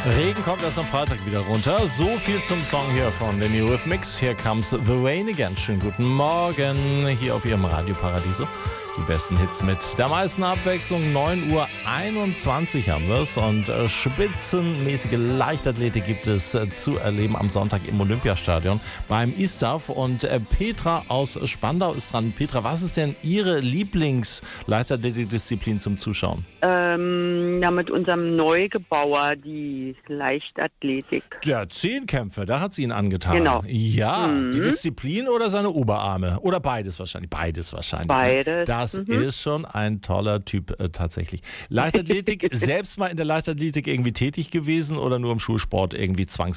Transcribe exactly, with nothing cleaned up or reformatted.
Regen kommt erst am Freitag wieder runter. So viel zum Song hier von den Eurythmics. Here comes the rain again. Schönen guten Morgen hier auf Ihrem Radio Paradiso. Die besten Hits mit der meisten Abwechslung. neun Uhr einundzwanzig haben wir es. Und äh, spitzenmäßige Leichtathletik gibt es äh, zu erleben am Sonntag im Olympiastadion beim I S T A F. Und äh, Petra aus Spandau ist dran. Petra, was ist denn Ihre Lieblings-Leichtathletik-Disziplin zum Zuschauen? Ähm, ja, mit unserem Neugebauer, die Leichtathletik. Ja, Zehnkämpfe, da hat sie ihn angetan. Genau. Ja, Mhm. die Disziplin oder seine Oberarme? Oder beides wahrscheinlich. Beides wahrscheinlich. Beides. Das Mhm. ist schon ein toller Typ äh, tatsächlich. Leichtathletik, selbst mal in der Leichtathletik irgendwie tätig gewesen oder nur im Schulsport irgendwie zwangsweise?